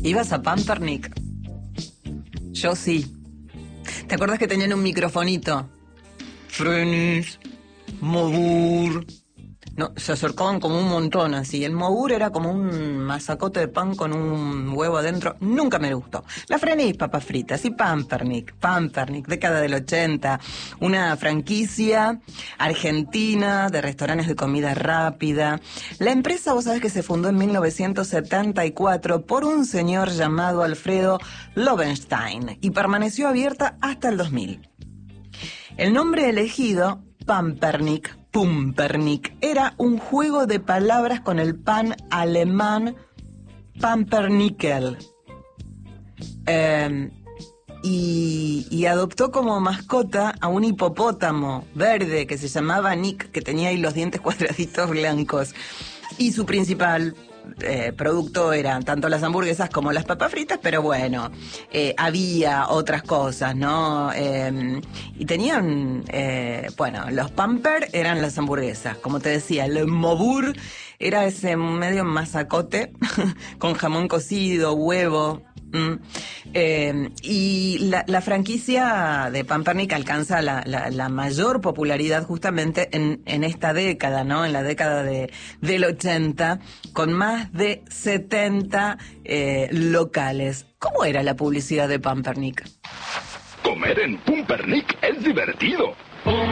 ¿Ibas a Pampernick? Yo sí. ¿Te acuerdas que tenían un microfonito? Frenis, Mobur. No, se acercaban como un montón así. El Mobur era como un masacote de pan con un huevo adentro. Nunca me gustó. La Frenis, papas fritas y Pampernick, década del 80. Una franquicia argentina de restaurantes de comida rápida. La empresa, vos sabés que se fundó en 1974 por un señor llamado Alfredo Lobenstein y permaneció abierta hasta el 2000. El nombre elegido, Pumpernick, era un juego de palabras con el pan alemán Pumpernickel. Y adoptó como mascota a un hipopótamo verde que se llamaba Nick, que tenía ahí los dientes cuadraditos blancos. Y su principal producto eran tanto las hamburguesas como las papas fritas, pero bueno, había otras cosas, ¿no? Y tenían, los Pamper eran las hamburguesas, como te decía, el Mobur era ese medio masacote con jamón cocido, huevo. Y la franquicia de Pampernick alcanza la mayor popularidad justamente en esta década, ¿no? En la década del 80, con más de 70 locales. ¿Cómo era la publicidad de Pampernick? Comer en Pumpernick es divertido.